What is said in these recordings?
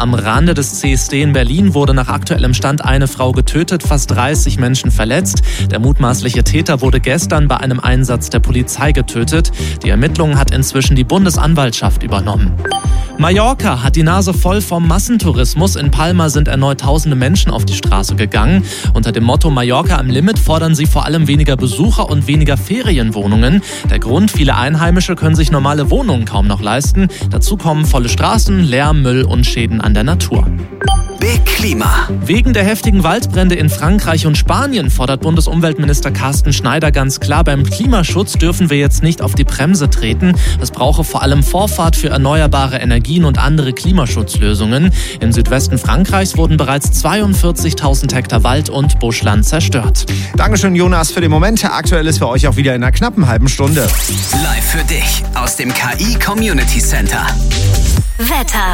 Am Rande des CSD in Berlin wurde nach aktuellem Stand eine Frau getötet, fast 30 Menschen verletzt. Der mutmaßliche Täter wurde gestern bei einem Einsatz der Polizei getötet. Die Ermittlungen hat inzwischen die Bundesanwaltschaft übernommen. Mallorca hat die Nase voll vom Massentourismus. In Palma sind erneut tausende Menschen auf die Straße gegangen. Unter dem Motto Mallorca am Limit fordern sie vor allem weniger Besucher und weniger Ferienwohnungen. Der Grund, viele Einheimische können sich normale Wohnungen kaum noch leisten. Dazu kommen volle Straßen, Lärm, Müll und Schäden an der Natur. Big Klima. Wegen der heftigen Waldbrände in Frankreich und Spanien fordert Bundesumweltminister Carsten Schneider ganz klar, beim Klimaschutz dürfen wir jetzt nicht auf die Bremse treten. Es brauche vor allem Vorfahrt für erneuerbare Energien und andere Klimaschutzlösungen. Im Südwesten Frankreichs wurden bereits 42.000 Hektar Wald und Buschland zerstört. Dankeschön, Jonas, für den Moment. Aktuell ist für euch auch wieder in einer knappen halben Stunde. Live für dich aus dem KI Community Center. Wetter.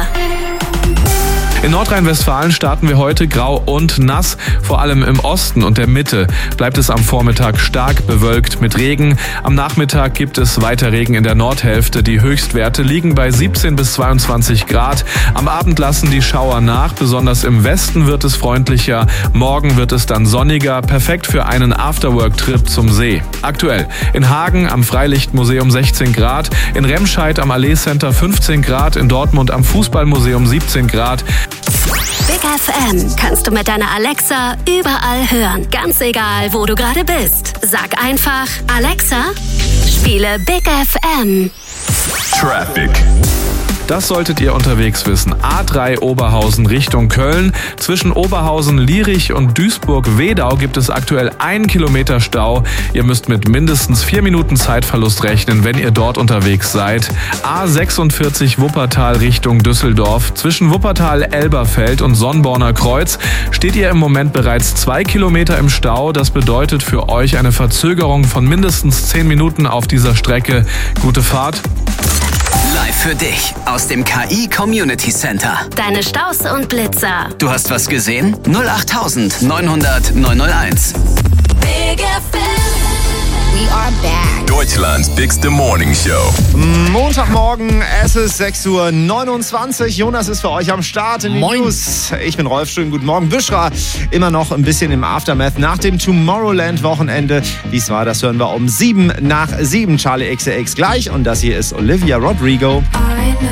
In Nordrhein-Westfalen starten wir heute grau und nass. Vor allem im Osten und der Mitte bleibt es am Vormittag stark bewölkt mit Regen. Am Nachmittag gibt es weiter Regen in der Nordhälfte. Die Höchstwerte liegen bei 17 bis 22 Grad. Am Abend lassen die Schauer nach. Besonders im Westen wird es freundlicher. Morgen wird es dann sonniger. Perfekt für einen Afterwork-Trip zum See. Aktuell in Hagen am Freilichtmuseum 16 Grad. In Remscheid am Allee Center 15 Grad. In Dortmund am Fußballmuseum 17 Grad. Big FM kannst du mit deiner Alexa überall hören. Ganz egal, wo du gerade bist. Sag einfach, Alexa, spiele Big FM. Traffic. Das solltet ihr unterwegs wissen. A3 Oberhausen Richtung Köln. Zwischen Oberhausen, Lierich und Duisburg-Wedau gibt es aktuell 1 Kilometer Stau. Ihr müsst mit mindestens 4 Minuten Zeitverlust rechnen, wenn ihr dort unterwegs seid. A46 Wuppertal Richtung Düsseldorf. Zwischen Wuppertal-Elberfeld und Sonnborner Kreuz steht ihr im Moment bereits 2 Kilometer im Stau. Das bedeutet für euch eine Verzögerung von mindestens 10 Minuten auf dieser Strecke. Gute Fahrt. Live für dich aus dem KI Community Center. Deine Staus und Blitzer. Du hast was gesehen? 08000 900 901. Big FM. We are back. Deutschlands bigste Morning Show. Montagmorgen, es ist 6:29 Uhr. Jonas ist für euch am Start in den News. Ich bin Rolf, schönen guten Morgen. Büschra immer noch ein bisschen im Aftermath nach dem Tomorrowland-Wochenende. Wie es war, das hören wir um 7 nach 7. Charlie XCX gleich. Und das hier ist Olivia Rodrigo.